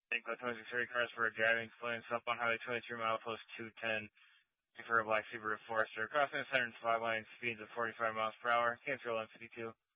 Think about 23 cars for driving, explains up on Highway 23 mile post 210 for a black Subaru Forester. Crossing the center and 5 lane speeds of 45 miles per hour. Can't feel 152.